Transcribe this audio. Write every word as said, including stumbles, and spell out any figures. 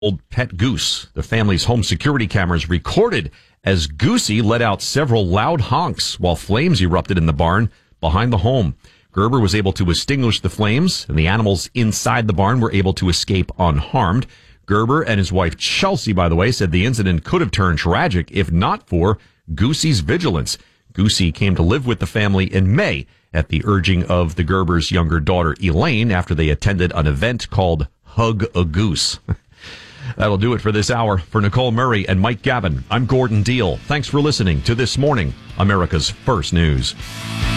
old pet goose. The family's home security cameras recorded as Goosey let out several loud honks while flames erupted in the barn behind the home. Gerber was able to extinguish the flames, and the animals inside the barn were able to escape unharmed. Gerber and his wife Chelsea, by the way, said the incident could have turned tragic if not for Goosey's vigilance. Goosey came to live with the family in May at the urging of the Gerbers' younger daughter Elaine after they attended an event called Hug a Goose. That'll do it for this hour. For Nicole Murray and Mike Gavin, I'm Gordon Deal. Thanks for listening to This Morning, America's First News.